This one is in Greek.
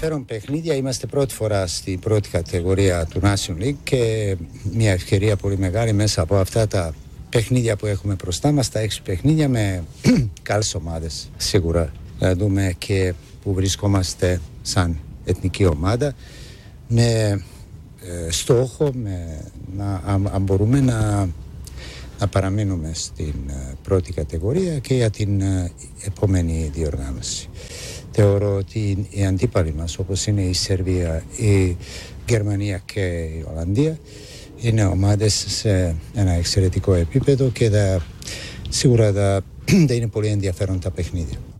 ενδιαφέρον παιχνίδια. Είμαστε πρώτη φορά στην πρώτη κατηγορία του National League και μια ευκαιρία πολύ μεγάλη μέσα από αυτά τα παιχνίδια που έχουμε μπροστά μας, τα 6 παιχνίδια με καλές ομάδες. Σίγουρα να δούμε και που βρισκόμαστε σαν εθνική ομάδα με στόχο αν μπορούμε να παραμείνουμε στην πρώτη κατηγορία και για την επόμενη διοργάνωση. Θεωρώ ότι οι αντίπαλοι μας, όπως είναι η Σερβία, η Γερμανία και η Ολλανδία, είναι ομάδες σε ένα εξαιρετικό επίπεδο και σίγουρα δεν είναι πολύ ενδιαφέρον τα παιχνίδια.